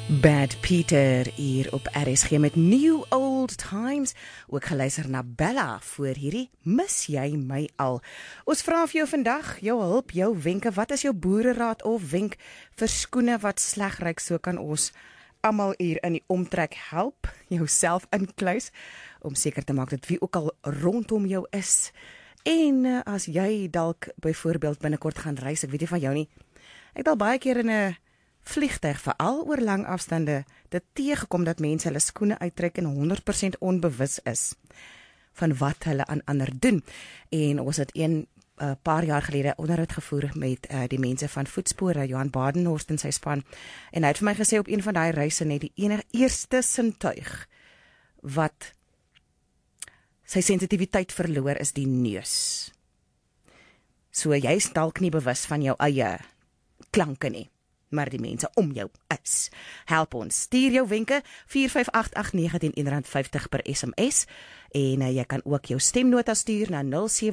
Bad Peter hier op RSG met New Old Times. Ook geluister na Bella voor hierdie Mis jy my al. Ons vra vir jou vandag, jou hulp, jou wenke. Wat is jou boereraad of wenk vir skoene wat sleg ruik? So kan ons almal hier in die omtrek help, jouself inkluis, om seker te maak dat wie ook al rondom jou is. En as jy dalk byvoorbeeld binnekort gaan reis, ek weet nie van jou nie, ek het al baie keer in 'n vliegtuig, veral oor lang afstande, dit teëgekom dat mense hulle skoene uittrek en 100% onbewus is van wat hulle aan ander doen. En ons het een paar jaar gelede onderhoud gevoer met die mense van Voetspore, Johan Badenhorst en sy span, en hy het vir my gesê op een van die reise net die eerste sintuig wat sy sensitiwiteit verloor is die neus. So jy is dalk nie bewus van jou eie klanke nie, maar die mense om jou is. Help ons, stuur jou wenke, 45889 teen R1.50 per SMS, en jy kan ook jou stemnota stuur na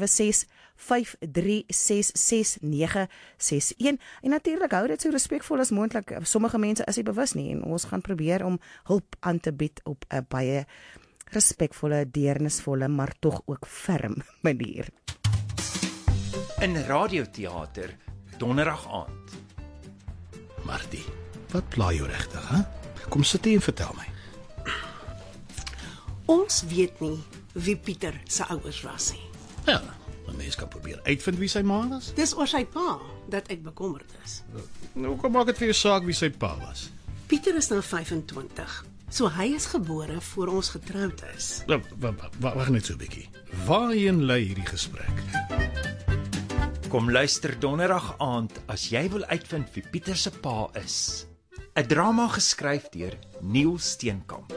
07653666961, en natuurlik hou dit so respekvol as moontlik. Sommige mense is nie bewus nie, en ons gaan probeer om hulp aan te bied op 'n baie respekvolle, deernisvolle, maar tog ook ferm manier. In radioteater, donderdag aand. Martie, wat pla jou regtig, hè? Kom sit hier en vertel my. Ons weet nie wie Pieter se ouers was nie. Ja, 'n mens kan probeer uitvind wie sy ma was. Dis oor sy pa dat ek bekommerd is. Nou kom maak dit vir jou saak wie sy pa was. Pieter is nou 25, so hy is gebore voor ons getroud is. Wag net so 'n bietjie. Waarheen lei hierdie gesprek? Kom luister donderdag aand as jy wil uitvind wie Pieter se pa is. 'n Drama geskryf deur Neil Steenkamp.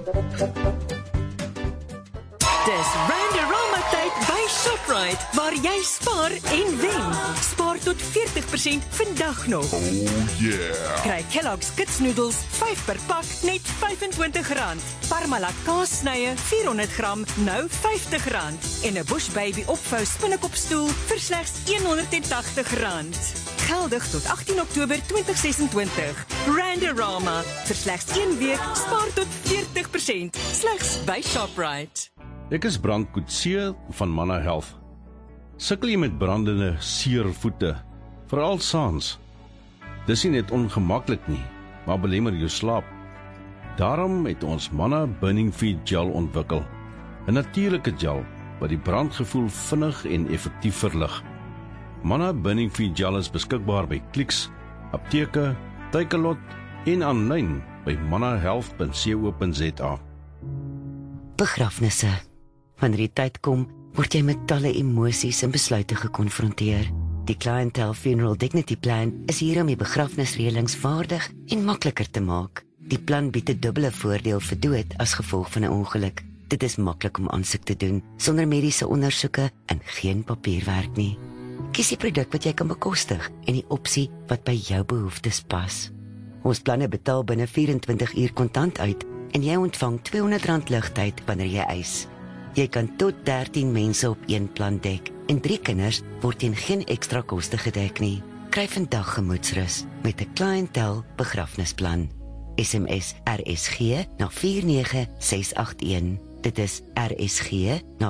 Dis Randeroma tyd by Shoprite, waar jy spaar en wen. Spaar tot 40% vandag nog. Oh yeah! Kry Kellogg's kitsnoedels 5 per pak, net R25. Parmalat kaassnye 400 gram, nou R50. En 'n Bush Baby opvou spinnekopstoel vir slegs R180. Geldig tot 18 Oktober 2026. Randeroma, vir slegs 1 week, spaar tot 40%. Slegs by Shoprite. Ek is Brand Coetzee van Manna Health. Sukkel jy met brandende, seer voete, veral saans? Dis nie net ongemaklik nie, maar belemmer jou slaap. Daarom het ons Manna Burning Feet Gel ontwikkel, 'n natuurlike gel wat die brandgevoel vinnig en effektief verlig. Manna Burning Feet Gel is beskikbaar by Clicks, apteke, Takealot en aanlyn by mannahealth.co.za. Begrafnisse. Wanneer die tyd kom, word jy met talle emosies en besluite gekonfronteer. Die Clientele Funeral Dignity Plan is hier om die begrafnisreëlings vaardig en makliker te maak. Die plan bied 'n dubbele voordeel vir dood as gevolg van 'n ongeluk. Dit is maklik om aansoek te doen, sonder mediese ondersoeke en geen papierwerk nie. Kies die produk wat jy kan bekostig en die opsie wat by jou behoeftes pas. Ons planne betaal binne 24 uur kontant uit en jy ontvang R200 ligtyd wanneer jy eis. Jy kan tot 13 mense op een plan dek en 3 kinders word teen geen ekstra koste gedek nie. Kry vandag gemoedsrus met 'n Clientele begrafnisplan. SMS RSG na 49681. Dit is RSG na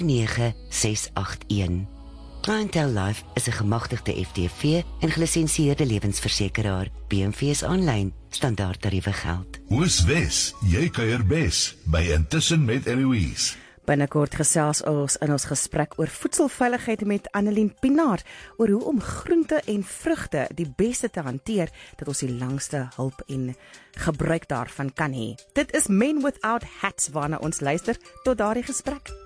49681. Clientele Life is 'n gemagtigde FDV en gelisensieerde lewensversekeraar. BMV is aanlyn, standaard tariewe geld. Oos-Wes, jy kuier bes by Intussen met Eloise. Binnekort gesels ons in ons gesprek oor voedselveiligheid met Annelien Pinaar, oor hoe om groente en vrugte die beste te hanteer, dat ons die langste hulp en gebruik daarvan kan hê. Dit is Men Without Hats waarna ons luister. Tot daardie gesprek.